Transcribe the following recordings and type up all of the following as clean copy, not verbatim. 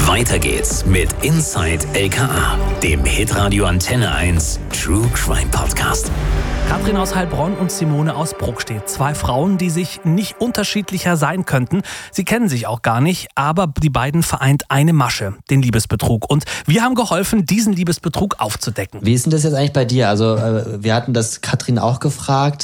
Weiter geht's mit Inside LKA, dem Hitradio Antenne 1 True Crime Podcast. Katrin aus Heilbronn und Simone aus Bruckstedt. 2 Frauen, die sich nicht unterschiedlicher sein könnten. Sie kennen sich auch gar nicht, aber die beiden vereint eine Masche, den Liebesbetrug. Und wir haben geholfen, diesen Liebesbetrug aufzudecken. Wie ist denn das jetzt eigentlich bei dir? Also wir hatten das Katrin auch gefragt.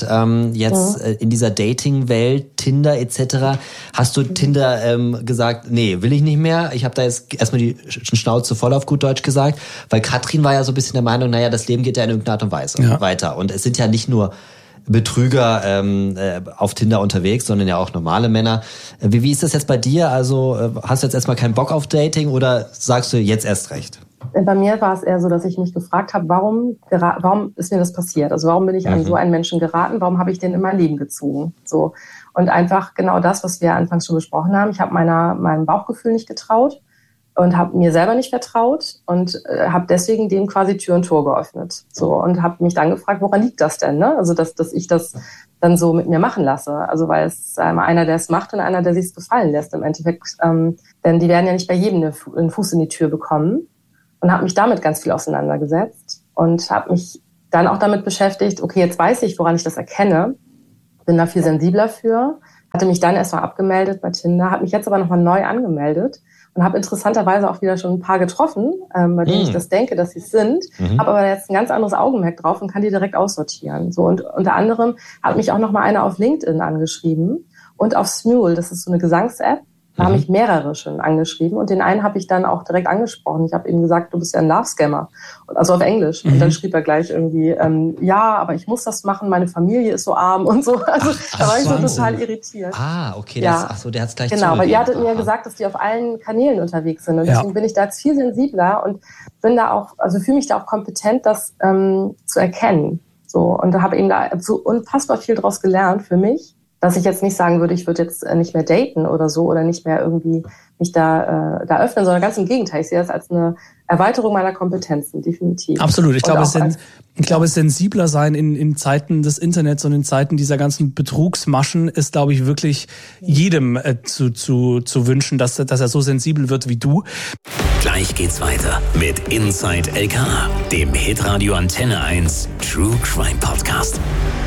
In dieser Dating-Welt, Tinder etc. Hast du Tinder gesagt, nee, will ich nicht mehr? Ich habe da jetzt erstmal die Schnauze voll auf gut Deutsch gesagt. Weil Katrin war ja so ein bisschen der Meinung, naja, das Leben geht ja in irgendeiner Art und Weise weiter. Und es sind ja nicht nur Betrüger auf Tinder unterwegs, sondern ja auch normale Männer. Wie ist das jetzt bei dir? Also hast du jetzt erstmal keinen Bock auf Dating oder sagst du jetzt erst recht? Bei mir war es eher so, dass ich mich gefragt habe, warum ist mir das passiert? Also warum bin ich an so einen Menschen geraten? Warum habe ich den in mein Leben gezogen? So. Und einfach genau das, was wir anfangs schon besprochen haben. Ich habe meinem Bauchgefühl nicht getraut und habe mir selber nicht vertraut und habe deswegen dem quasi Tür und Tor geöffnet. So, und habe mich dann gefragt, woran liegt das denn? Ne? Also dass ich das dann so mit mir machen lasse. Also weil es ist einmal einer, der es macht und einer, der sich es gefallen lässt im Endeffekt. Denn die werden ja nicht bei jedem einen Fuß in die Tür bekommen. Und habe mich damit ganz viel auseinandergesetzt und habe mich dann auch damit beschäftigt, okay, jetzt weiß ich, woran ich das erkenne, bin da viel sensibler für, hatte mich dann erstmal abgemeldet bei Tinder, habe mich jetzt aber nochmal neu angemeldet und habe interessanterweise auch wieder schon ein paar getroffen, bei denen ich das denke, dass sie es sind, habe aber jetzt ein ganz anderes Augenmerk drauf und kann die direkt aussortieren. So, und unter anderem hat mich auch nochmal einer auf LinkedIn angeschrieben und auf Smule, das ist so eine Gesangs-App. Da haben mich mehrere schon angeschrieben und den einen habe ich dann auch direkt angesprochen. Ich habe ihm gesagt, du bist ja ein Love-Scammer, also auf Englisch. Und dann schrieb er gleich irgendwie, ja, aber ich muss das machen, meine Familie ist so arm und so. Also da war ich so total irritiert. Okay, ja. Der hat es gleich genau, weil ihr hattet mir ja gesagt, dass die auf allen Kanälen unterwegs sind und deswegen bin ich da jetzt viel sensibler und bin da auch, also fühle mich da auch kompetent, das zu erkennen. So, und da habe eben da so unfassbar viel draus gelernt für mich, dass ich jetzt nicht sagen würde, ich würde jetzt nicht mehr daten oder so oder nicht mehr irgendwie mich da öffnen, sondern ganz im Gegenteil. Ich sehe das als eine Erweiterung meiner Kompetenzen, definitiv. Absolut. Ich glaube, sensibler sein in Zeiten des Internets und in Zeiten dieser ganzen Betrugsmaschen ist, glaube ich, wirklich jedem zu wünschen, dass er so sensibel wird wie du. Gleich geht's weiter mit Inside LKA, dem Hitradio Antenne 1 True Crime Podcast.